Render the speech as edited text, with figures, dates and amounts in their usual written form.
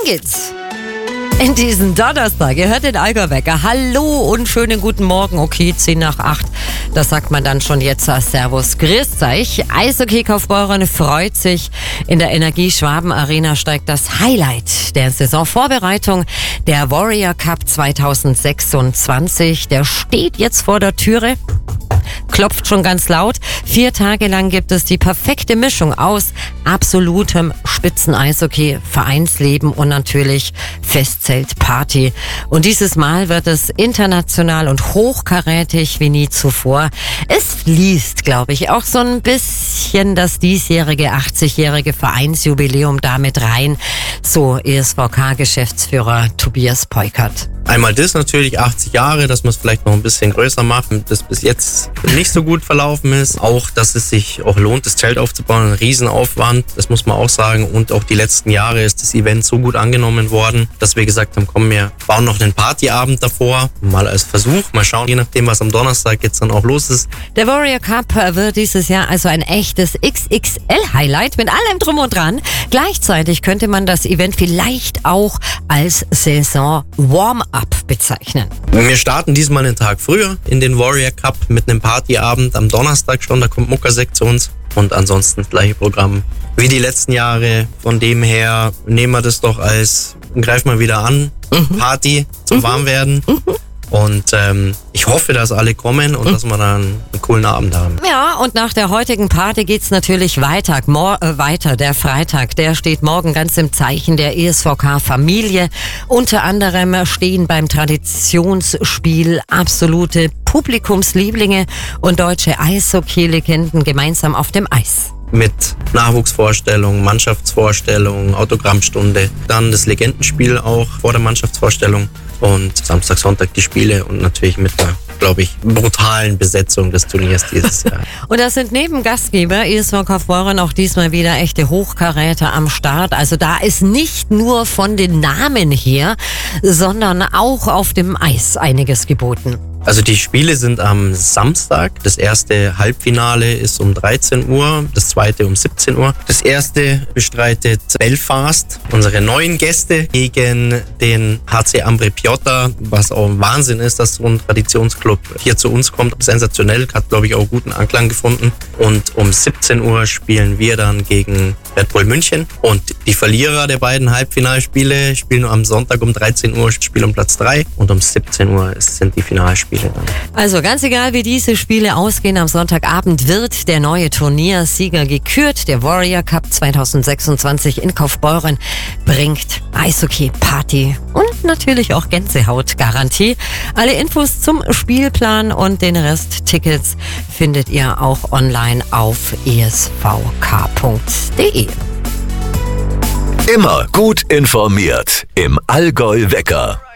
geht's? In diesem Donnerstag, ihr hört den Allgäu-Wecker. Hallo und schönen guten Morgen. Okay, 10 nach 8. Das sagt man dann schon jetzt. Servus, grüßt euch. Eishockey Kaufbeuren freut sich. In der Energie Schwaben Arena steigt das Highlight der Saisonvorbereitung. Der Warrior Cup 2026. Der steht jetzt vor der Türe. Klopft schon ganz laut. 4 Tage lang gibt es die perfekte Mischung aus absolutem Spitzen-Eishockey, Vereinsleben und natürlich Festzelt-Party. Und dieses Mal wird es international und hochkarätig wie nie zuvor. Es fließt, glaube ich, auch so ein bisschen das diesjährige 80-jährige Vereinsjubiläum damit rein. So ESVK-Geschäftsführer Tobias Peukert. Einmal das natürlich, 80 Jahre, dass man es vielleicht noch ein bisschen größer macht, das bis jetzt nicht so gut verlaufen ist. Auch, dass es sich auch lohnt, das Zelt aufzubauen, ein Riesenaufwand, das muss man auch sagen. Und auch die letzten Jahre ist das Event so gut angenommen worden, dass wir gesagt haben, komm, wir bauen noch einen Partyabend davor, mal als Versuch, mal schauen, je nachdem, was am Donnerstag jetzt dann auch los ist. Der Warrior Cup wird dieses Jahr also ein echtes XXL-Highlight mit allem drum und dran. Gleichzeitig könnte man das Event vielleicht auch als Saison-Warm-Up bezeichnen. Wir starten diesmal einen Tag früher in den Warrior Cup mit einem Partyabend am Donnerstag schon, da kommt Muckersekt zu uns und ansonsten das gleiche Programm wie die letzten Jahre. Von dem her nehmen wir das doch als, greifen wir wieder an, Party zum Warmwerden. Und ich hoffe, dass alle kommen und dass wir dann einen coolen Abend haben. Ja, und nach der heutigen Party geht's natürlich weiter. Der Freitag, der steht morgen ganz im Zeichen der ESVK-Familie. Unter anderem stehen beim Traditionsspiel absolute Publikumslieblinge und deutsche Eishockey-Legenden gemeinsam auf dem Eis. Mit Nachwuchsvorstellung, Mannschaftsvorstellung, Autogrammstunde, dann das Legendenspiel auch vor der Mannschaftsvorstellung und Samstag, Sonntag die Spiele und natürlich mit der, glaube ich, brutalen Besetzung des Turniers dieses Jahr. Und das sind neben Gastgeber ESV Kaufbeuren auch diesmal wieder echte Hochkaräter am Start. Also da ist nicht nur von den Namen her, sondern auch auf dem Eis einiges geboten. Also die Spiele sind am Samstag. Das erste Halbfinale ist um 13 Uhr, das zweite um 17 Uhr. Das erste bestreitet Belfast, unsere neuen Gäste, gegen den HC Ambri Piotta, was auch ein Wahnsinn ist, dass so ein Traditionsclub hier zu uns kommt. Sensationell, hat, glaube ich, auch guten Anklang gefunden. Und um 17 Uhr spielen wir dann gegen Red Bull München. Und die Verlierer der beiden Halbfinalspiele spielen am Sonntag um 13 Uhr, Spiel um Platz 3. Und um 17 Uhr sind die Finalspiele. Also ganz egal, wie diese Spiele ausgehen, am Sonntagabend wird der neue Turniersieger gekürt. Der Warrior Cup 2026 in Kaufbeuren bringt Eishockey, Party und natürlich auch Gänsehaut-Garantie. Alle Infos zum Spielplan und den Rest Tickets findet ihr auch online auf esvk.de. Immer gut informiert im Allgäu-Wecker.